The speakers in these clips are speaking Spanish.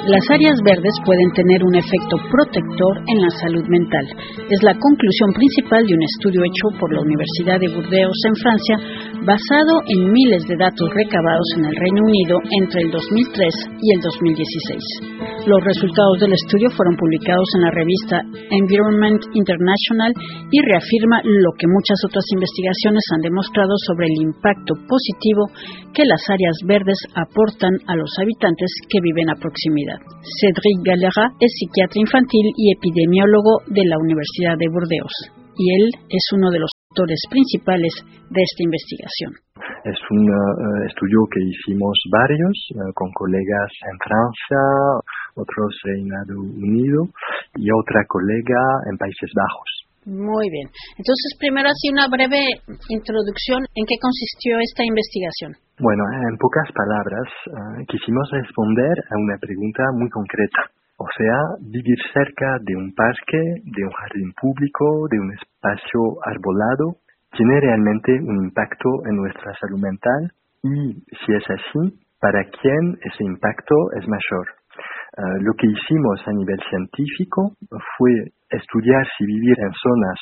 Las áreas verdes pueden tener un efecto protector en la salud mental. Es la conclusión principal de un estudio hecho por la Universidad de Burdeos en Francia, basado en miles de datos recabados en el Reino Unido entre el 2003 y el 2016. Los resultados del estudio fueron publicados en la revista Environment International y reafirma lo que muchas otras investigaciones han demostrado sobre el impacto positivo que las áreas verdes aportan a los habitantes que viven a proximidad. Cédric Galera es psiquiatra infantil y epidemiólogo de la Universidad de Burdeos, y él es uno de los autores principales de esta investigación. Es un estudio que hicimos varios con colegas en Francia, otros en Reino Unido y otra colega en Países Bajos. Muy bien. Entonces, primero así una breve introducción. ¿En qué consistió esta investigación? Bueno, en pocas palabras, quisimos responder a una pregunta muy concreta. O sea, vivir cerca de un parque, de un jardín público, de un espacio arbolado, ¿tiene realmente un impacto en nuestra salud mental? Y si es así, ¿para quién ese impacto es mayor? Lo que hicimos a nivel científico fue estudiar si vivir en zonas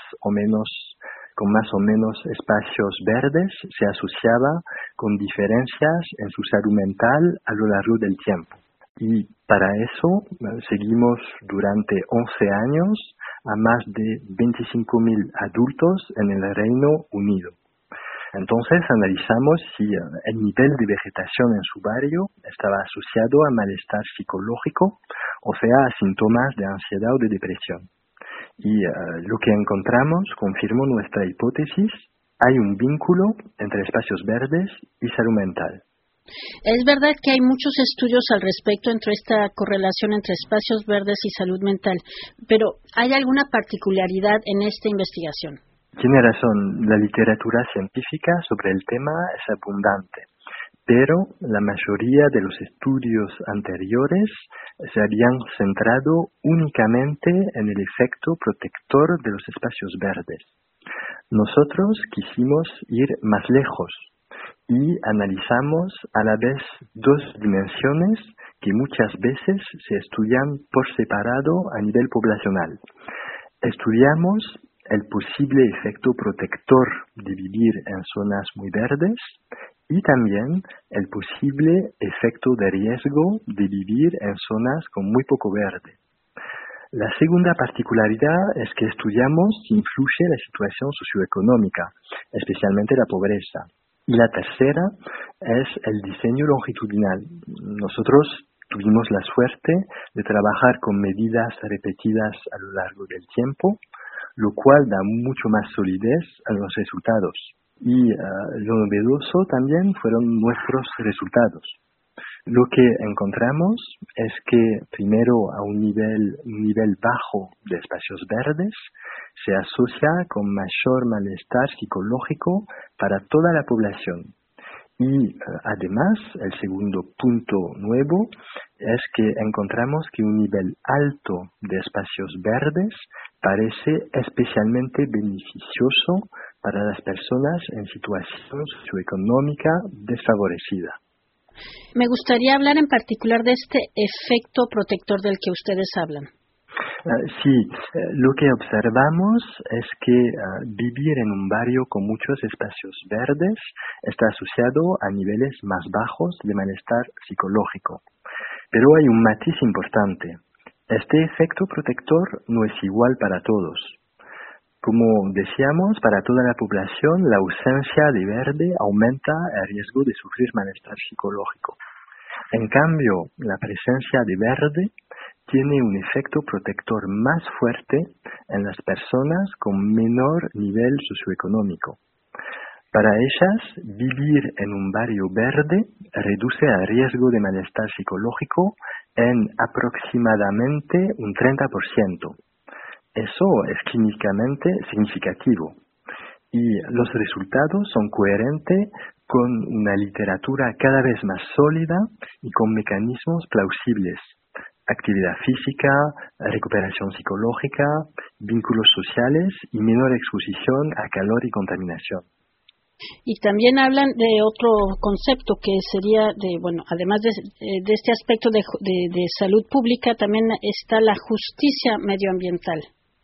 con más o menos espacios verdes se asociaba con diferencias en su salud mental a lo largo del tiempo. Y para eso seguimos durante 11 años a más de 25.000 adultos en el Reino Unido. Entonces analizamos si el nivel de vegetación en su barrio estaba asociado a malestar psicológico, o sea, a síntomas de ansiedad o de depresión. Y lo que encontramos confirmó nuestra hipótesis: hay un vínculo entre espacios verdes y salud mental. Es verdad que hay muchos estudios al respecto entre esta correlación entre espacios verdes y salud mental, pero ¿hay alguna particularidad en esta investigación? Tiene razón, la literatura científica sobre el tema es abundante, pero la mayoría de los estudios anteriores se habían centrado únicamente en el efecto protector de los espacios verdes. Nosotros quisimos ir más lejos y analizamos a la vez dos dimensiones que muchas veces se estudian por separado a nivel poblacional. Estudiamos el posible efecto protector de vivir en zonas muy verdes y también el posible efecto de riesgo de vivir en zonas con muy poco verde. La segunda particularidad es que estudiamos si influye la situación socioeconómica, especialmente la pobreza. Y la tercera es el diseño longitudinal. Nosotros tuvimos la suerte de trabajar con medidas repetidas a lo largo del tiempo, lo cual da mucho más solidez a los resultados. Y lo novedoso también fueron nuestros resultados. Lo que encontramos es que primero a un nivel bajo de espacios verdes se asocia con mayor malestar psicológico para toda la población. Y además, el segundo punto nuevo es que encontramos que un nivel alto de espacios verdes parece especialmente beneficioso para las personas en situación socioeconómica desfavorecida. Me gustaría hablar en particular de este efecto protector del que ustedes hablan. Sí, lo que observamos es que vivir en un barrio con muchos espacios verdes está asociado a niveles más bajos de malestar psicológico. Pero hay un matiz importante. Este efecto protector no es igual para todos. Como decíamos, para toda la población la ausencia de verde aumenta el riesgo de sufrir malestar psicológico. En cambio, la presencia de verde tiene un efecto protector más fuerte en las personas con menor nivel socioeconómico. Para ellas, vivir en un barrio verde reduce el riesgo de malestar psicológico en aproximadamente un 30%. Eso es clínicamente significativo. Y los resultados son coherentes con una literatura cada vez más sólida y con mecanismos plausibles. Actividad física, recuperación psicológica, vínculos sociales y menor exposición a calor y contaminación. Y también hablan de otro concepto que sería además de este aspecto de salud pública, también está la justicia medioambiental.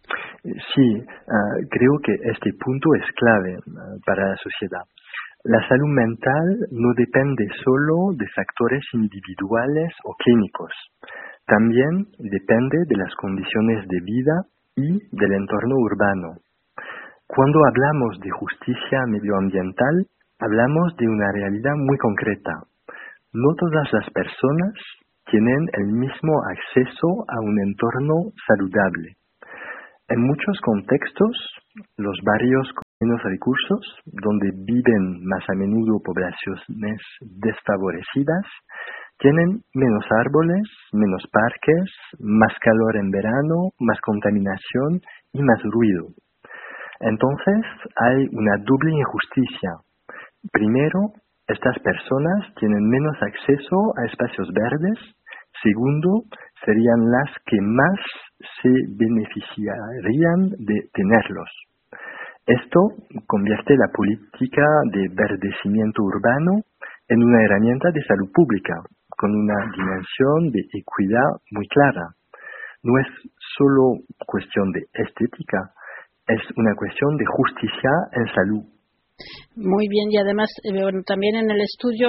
Sí, creo que este punto es clave para la sociedad. La salud mental no depende solo de factores individuales o clínicos. También depende de las condiciones de vida y del entorno urbano. Cuando hablamos de justicia medioambiental, hablamos de una realidad muy concreta. No todas las personas tienen el mismo acceso a un entorno saludable. En muchos contextos, los barrios con menos recursos, donde viven más a menudo poblaciones desfavorecidas, tienen menos árboles, menos parques, más calor en verano, más contaminación y más ruido. Entonces, hay una doble injusticia. Primero, estas personas tienen menos acceso a espacios verdes. Segundo, serían las que más se beneficiarían de tenerlos. Esto convierte la política de verdecimiento urbano en una herramienta de salud pública, con una dimensión de equidad muy clara. No es solo cuestión de estética, es una cuestión de justicia en salud. Muy bien, y además, también en el estudio,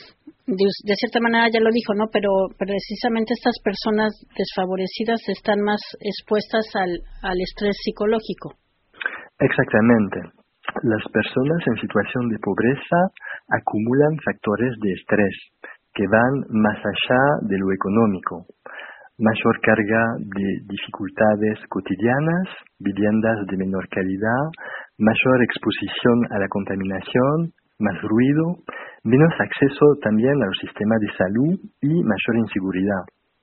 de cierta manera ya lo dijo, ¿no? Pero precisamente estas personas desfavorecidas están más expuestas al estrés psicológico. Exactamente. Las personas en situación de pobreza acumulan factores de estrés que van más allá de lo económico. Mayor carga de dificultades cotidianas, viviendas de menor calidad, mayor exposición a la contaminación, más ruido, menos acceso también a los sistemas de salud y mayor inseguridad.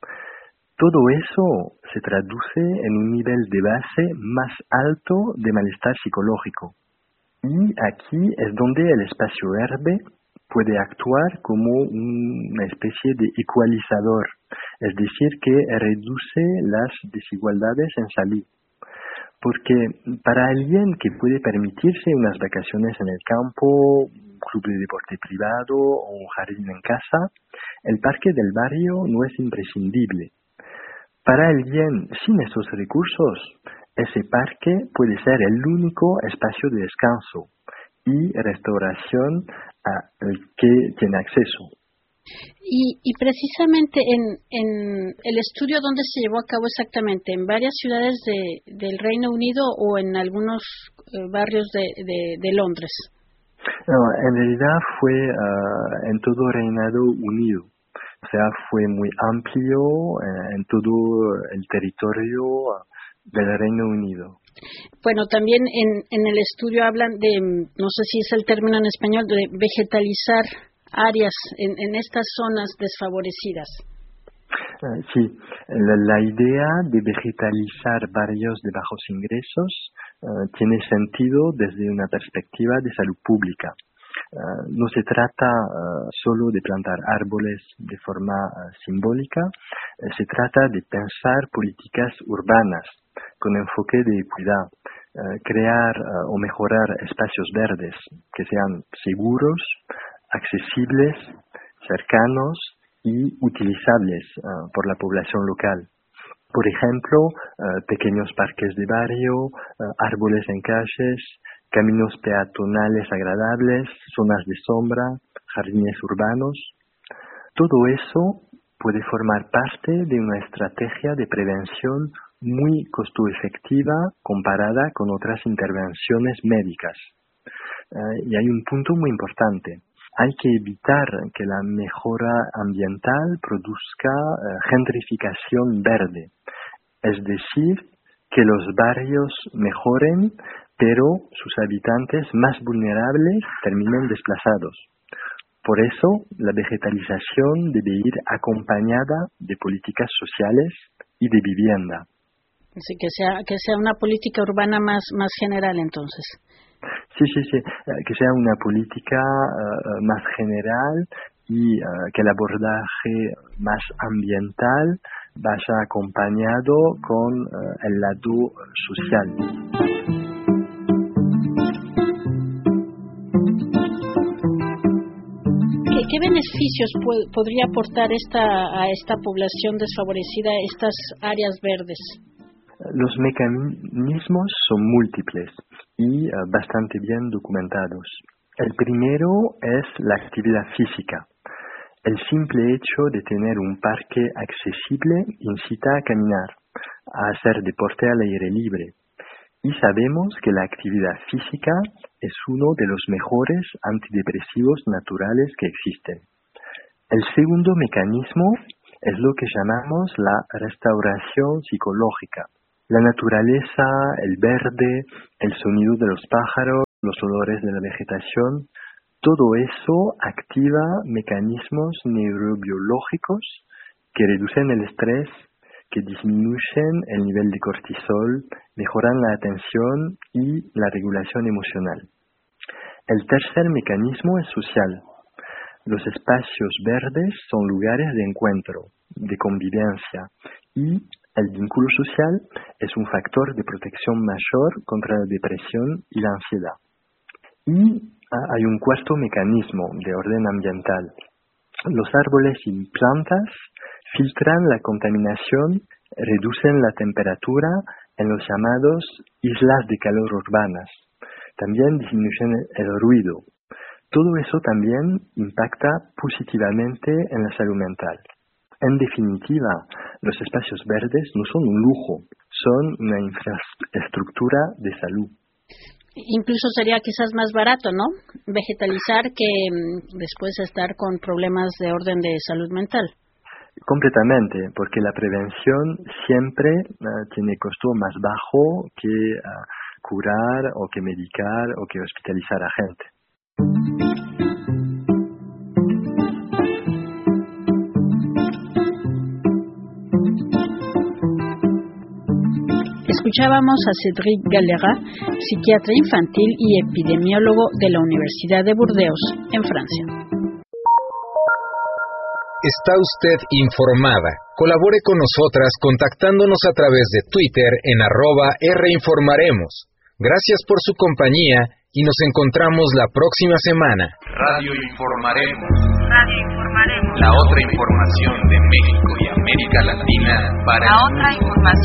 Todo eso se traduce en un nivel de base más alto de malestar psicológico. Y aquí es donde el espacio verde puede actuar como una especie de ecualizador, es decir, que reduce las desigualdades en salud. Porque para alguien que puede permitirse unas vacaciones en el campo, un club de deporte privado o un jardín en casa, el parque del barrio no es imprescindible. Para alguien sin esos recursos, ese parque puede ser el único espacio de descanso y restauración al que tiene acceso. Y precisamente en el estudio, ¿dónde se llevó a cabo exactamente? ¿En varias ciudades del Reino Unido o en algunos barrios de Londres? No, en realidad fue en todo Reino Unido. O sea, fue muy amplio en todo el territorio del Reino Unido. Bueno, también en el estudio hablan de, no sé si es el término en español, de vegetalizar áreas en estas zonas desfavorecidas. Sí, la idea de vegetalizar barrios de bajos ingresos tiene sentido desde una perspectiva de salud pública. No se trata solo de plantar árboles de forma simbólica, se trata de pensar políticas urbanas con enfoque de equidad, crear o mejorar espacios verdes que sean seguros, accesibles, cercanos y utilizables por la población local. Por ejemplo, pequeños parques de barrio, árboles en calles, caminos peatonales agradables, zonas de sombra, jardines urbanos. Todo eso puede formar parte de una estrategia de prevención muy costo efectiva comparada con otras intervenciones médicas. Y hay un punto muy importante. Hay que evitar que la mejora ambiental produzca gentrificación verde. Es decir, que los barrios mejoren, pero sus habitantes más vulnerables terminen desplazados. Por eso, la vegetalización debe ir acompañada de políticas sociales y de vivienda. Así que sea una política urbana más general, entonces. Sí, que sea una política más general y que el abordaje más ambiental vaya acompañado con el lado social. ¿Qué beneficios podría aportar a esta población desfavorecida estas áreas verdes? Los mecanismos son múltiples y bastante bien documentados. El primero es la actividad física. El simple hecho de tener un parque accesible incita a caminar, a hacer deporte al aire libre. Y sabemos que la actividad física es uno de los mejores antidepresivos naturales que existen. El segundo mecanismo es lo que llamamos la restauración psicológica. La naturaleza, el verde, el sonido de los pájaros, los olores de la vegetación, todo eso activa mecanismos neurobiológicos que reducen el estrés, que disminuyen el nivel de cortisol, mejoran la atención y la regulación emocional. El tercer mecanismo es social. Los espacios verdes son lugares de encuentro, de convivencia, y el vínculo social es un factor de protección mayor contra la depresión y la ansiedad. Y hay un cuarto mecanismo de orden ambiental. Los árboles y plantas filtran la contaminación, reducen la temperatura en los llamados islas de calor urbanas. También disminuyen el ruido. Todo eso también impacta positivamente en la salud mental. En definitiva, los espacios verdes no son un lujo, son una infraestructura de salud. Incluso sería quizás más barato, ¿no? Vegetalizar que después estar con problemas de orden de salud mental. Completamente, porque la prevención siempre tiene costo más bajo que curar o que medicar o que hospitalizar a gente. Escuchábamos a Cédric Galera, psiquiatra infantil y epidemiólogo de la Universidad de Burdeos, en Francia. Está usted informada. Colabore con nosotras contactándonos a través de Twitter en @Rinformaremos. Gracias por su compañía y nos encontramos la próxima semana. Radio Informaremos. La otra información de México y América Latina para... La otra información